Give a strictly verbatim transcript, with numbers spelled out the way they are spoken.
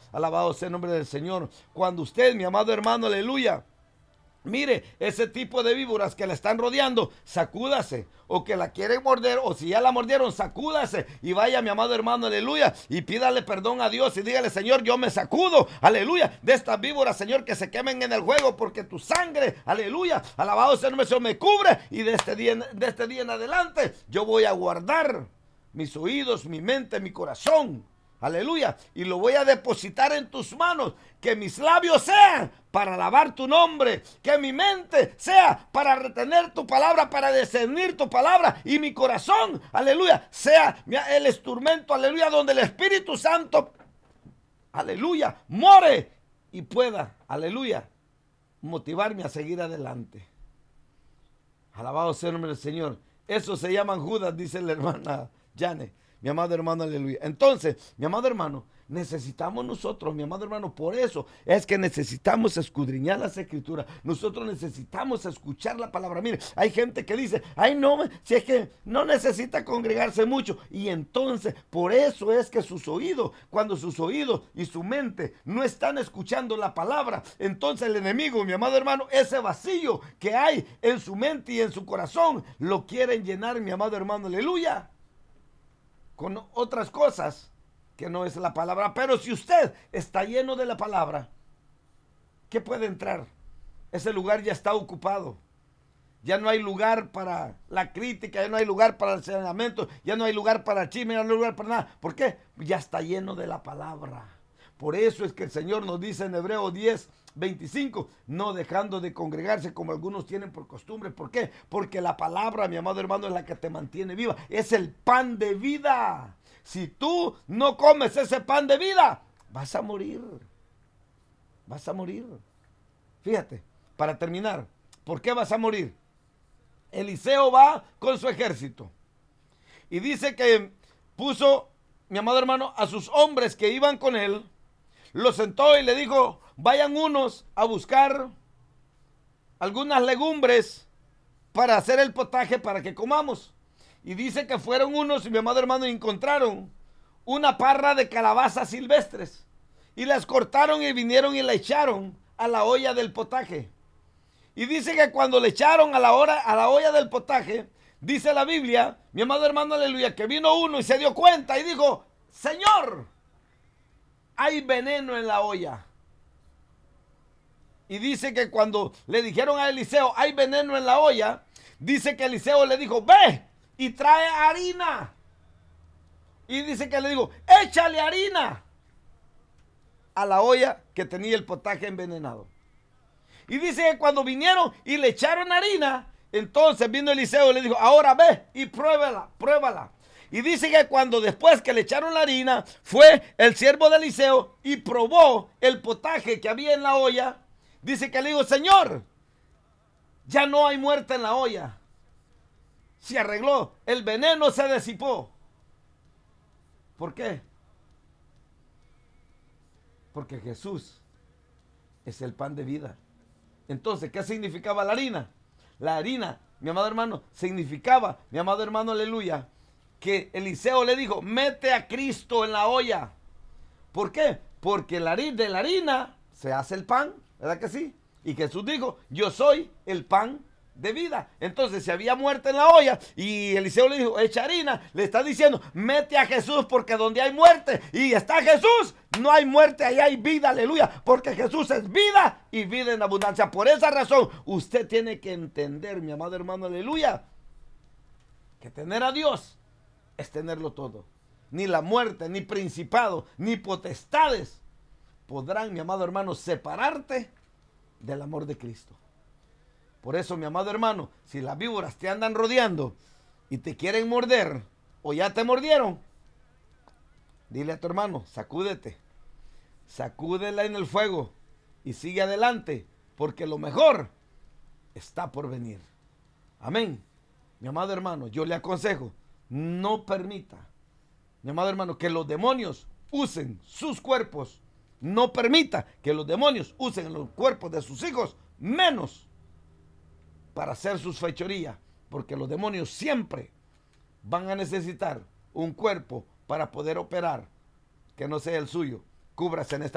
Alabado sea el nombre del Señor. Cuando usted, mi amado hermano, aleluya, mire ese tipo de víboras que la están rodeando, sacúdase, o que la quieren morder, o si ya la mordieron, sacúdase y vaya, mi amado hermano, aleluya, y pídale perdón a Dios y dígale: Señor, yo me sacudo, aleluya, de estas víboras, Señor, que se quemen en el juego, porque tu sangre, aleluya, alabado sea el nombre del Señor, me cubre, y de este día, de este día en adelante yo voy a guardar mis oídos, mi mente, mi corazón, aleluya, y lo voy a depositar en tus manos. Que mis labios sean para alabar tu nombre, que mi mente sea para retener tu palabra, para discernir tu palabra, y mi corazón, aleluya, sea el instrumento, aleluya, donde el Espíritu Santo, aleluya, more y pueda, aleluya, motivarme a seguir adelante. Alabado sea el nombre del Señor. Eso se llaman Judas, dice la hermana Janet. Mi amado hermano, aleluya. Entonces, mi amado hermano, necesitamos nosotros, mi amado hermano, por eso es que necesitamos escudriñar las escrituras. Nosotros necesitamos escuchar la palabra. Mire, hay gente que dice: ay, no, si es que no necesita congregarse mucho. Y entonces, por eso es que sus oídos, cuando sus oídos y su mente no están escuchando la palabra, entonces el enemigo, mi amado hermano, ese vacío que hay en su mente y en su corazón, lo quieren llenar, mi amado hermano, aleluya, con otras cosas que no es la palabra. Pero si usted está lleno de la palabra, ¿qué puede entrar? Ese lugar ya está ocupado. Ya no hay lugar para la crítica, ya no hay lugar para el señalamiento, ya no hay lugar para el chisme, ya no hay lugar para nada. ¿Por qué? Ya está lleno de la palabra. Por eso es que el Señor nos dice en Hebreos diez, veinticinco, no dejando de congregarse como algunos tienen por costumbre. ¿Por qué? Porque la palabra, mi amado hermano, es la que te mantiene viva. Es el pan de vida. Si tú no comes ese pan de vida, vas a morir. Vas a morir. Fíjate, para terminar, ¿por qué vas a morir? Eliseo va con su ejército y dice que puso, mi amado hermano, a sus hombres que iban con él, los sentó y le dijo: vayan unos a buscar algunas legumbres para hacer el potaje para que comamos. Y dice que fueron unos, y mi amado hermano, y encontraron una parra de calabazas silvestres y las cortaron y vinieron y la echaron a la olla del potaje. Y dice que cuando le echaron a la, hora, a la olla del potaje, dice la Biblia, mi amado hermano, aleluya, que vino uno y se dio cuenta y dijo: Señor, hay veneno en la olla. Y dice que cuando le dijeron a Eliseo: hay veneno en la olla, dice que Eliseo le dijo: ve y trae harina. Y dice que le dijo: échale harina a la olla que tenía el potaje envenenado. Y dice que cuando vinieron y le echaron harina, entonces vino Eliseo y le dijo: ahora ve y pruébala, pruébala. Y dice que cuando después que le echaron la harina, fue el siervo de Eliseo y probó el potaje que había en la olla. Dice que le dijo: Señor, ya no hay muerte en la olla. Se arregló, el veneno se disipó. ¿Por qué? Porque Jesús es el pan de vida. Entonces, ¿qué significaba la harina? La harina, mi amado hermano, significaba, mi amado hermano, aleluya, que Eliseo le dijo: mete a Cristo en la olla. ¿Por qué? Porque la, de la harina se hace el pan, ¿verdad que sí? Y Jesús dijo: yo soy el pan de vida. Entonces, si había muerte en la olla y Eliseo le dijo: echa harina, le está diciendo: mete a Jesús, porque donde hay muerte y está Jesús, no hay muerte, ahí hay vida, aleluya, porque Jesús es vida y vida en abundancia. Por esa razón, usted tiene que entender, mi amado hermano, aleluya, que tener a Dios es tenerlo todo. Ni la muerte, ni principado, ni potestades podrán, mi amado hermano, separarte del amor de Cristo. Por eso, mi amado hermano, si las víboras te andan rodeando y te quieren morder, o ya te mordieron, dile a tu hermano: sacúdete, sacúdela en el fuego y sigue adelante, porque lo mejor está por venir. Amén. Mi amado hermano, yo le aconsejo: no permita, mi amado hermano, que los demonios usen sus cuerpos. No permita que los demonios usen los cuerpos de sus hijos, menos para hacer sus fechorías, porque los demonios siempre van a necesitar un cuerpo para poder operar que no sea el suyo. Cúbrase en esta